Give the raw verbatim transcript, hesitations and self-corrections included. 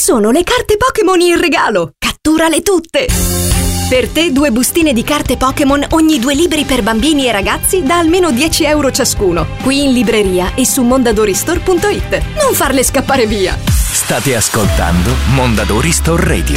sono le carte Pokémon in regalo! Catturale tutte! Per te due bustine di carte Pokémon ogni due libri per bambini e ragazzi da almeno dieci euro ciascuno. Qui in libreria e su mondadoristore punto it. Non farle scappare via! State ascoltando Mondadori Store Radio.